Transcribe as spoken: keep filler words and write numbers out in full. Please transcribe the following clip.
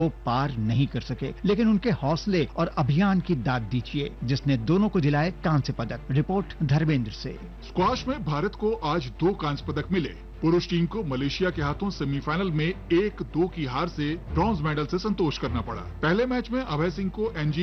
वो पार नहीं कर सके, लेकिन उनके हौसले और अभियान की दाद दीजिए जिसने दोनों को दिलाए कांस्य पदक। रिपोर्ट धर्मेंद्र से। स्क्वाश में भारत को आज दो कांस्य पदक मिले। पुरुष टीम को मलेशिया के हाथों सेमीफाइनल में एक दो की हार से ब्रॉन्ज मेडल से संतोष करना पड़ा। पहले मैच में अभय सिंह को एनजी